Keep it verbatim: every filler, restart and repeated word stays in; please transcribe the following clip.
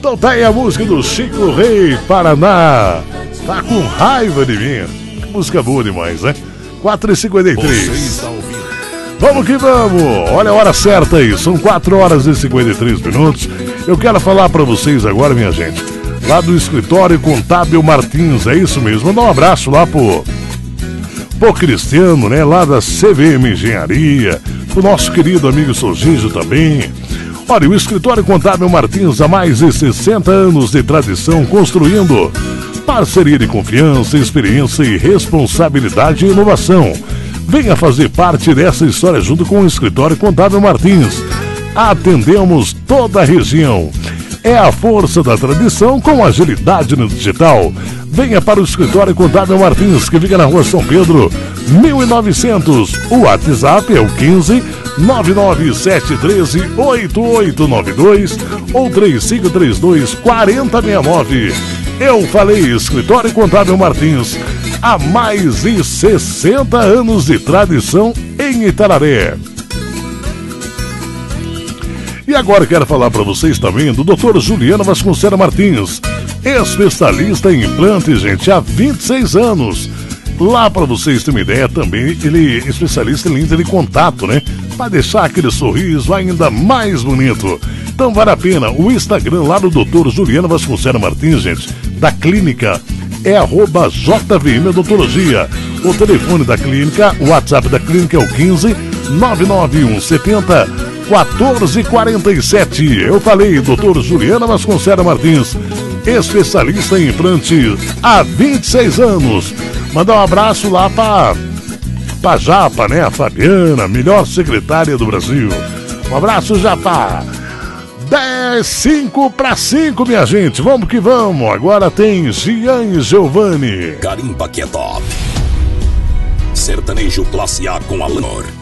Então tá aí a música do Chico Rei, Paraná. Tá com raiva de mim. Que música boa demais, né? quatro e cinquenta e três. Vamos que vamos. Olha a hora certa aí. São quatro horas e cinquenta e três minutos. Eu quero falar pra vocês agora, minha gente, lá do Escritório Contábil Martins. É isso mesmo. Mandar um abraço lá pro, pro Cristiano, né? Lá da C V M Engenharia. Pro nosso querido amigo Sogígio também. Olha, o Escritório Contábil Martins há mais de sessenta anos de tradição, construindo parceria de confiança, experiência e responsabilidade e inovação. Venha fazer parte dessa história junto com o Escritório Contábil Martins. Atendemos toda a região. É a força da tradição com agilidade no digital. Venha para o Escritório Contábil Martins, que fica na Rua São Pedro, mil e novecentos. O WhatsApp é o quinze, nove nove sete um três, oito oito nove dois ou três cinco três dois, quatro zero seis nove. Eu falei Escritório Contábil Martins, há mais de sessenta anos de tradição em Itararé. E agora quero falar para vocês também do doutor Juliano Vasconcelos Martins, especialista em implantes, gente, há vinte e seis anos. Lá, para vocês terem uma ideia, também ele é especialista em linha de contato, né? Para deixar aquele sorriso ainda mais bonito. Então vale a pena. O Instagram lá do doutor Juliano Vasconcelos Martins, gente, da clínica, é arroba J V M Odontologia. O telefone da clínica, o WhatsApp da clínica é o quinze, nove nove um sete zero, quatorze quarenta e sete. Eu falei, doutor Juliano Vasconcelos Martins, especialista em implantes há vinte e seis anos. Mandar um abraço lá pra, pra Japa, né? A Fabiana, melhor secretária do Brasil. Um abraço, Japa. dez, cinco para cinco, minha gente. Vamos que vamos. Agora tem Gian e Giovanni. Carimba que é top. Sertanejo classe A com Alanor.